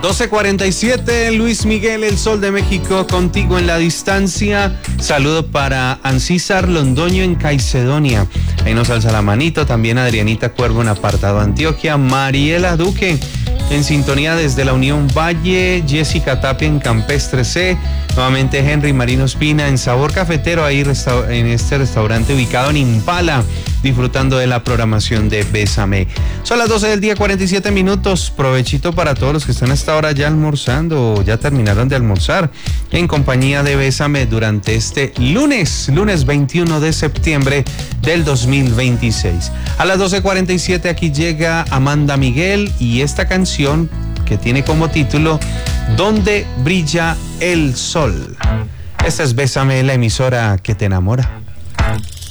12:47, Luis Miguel, el Sol de México, contigo en la distancia. Saludo para Ancísar Londoño en Caicedonia. Ahí nos alza la manito. También Adrianita Cuervo en Apartado Antioquia. Mariela Duque en sintonía desde la Unión Valle. Jessica Tapia en Campestre C. Nuevamente Henry Marino Espina en Sabor Cafetero, ahí en este restaurante ubicado en Impala, disfrutando de la programación de Bésame. Son las 12 del día, 47 minutos. Provechito para todos los que están hasta ahora ya almorzando o ya terminaron de almorzar en compañía de Bésame durante este lunes 21 de septiembre del 2026. A las 12:47 aquí llega Amanda Miguel y esta canción que tiene como título Donde brilla el sol. Esta es Bésame, la emisora que te enamora.